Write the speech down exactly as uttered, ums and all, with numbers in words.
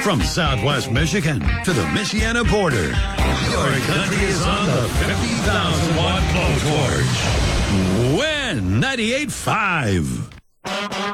From Southwest Michigan to the Michiana border, your country is on the fifty thousand watt blowtorch. Win ninety-eight point five.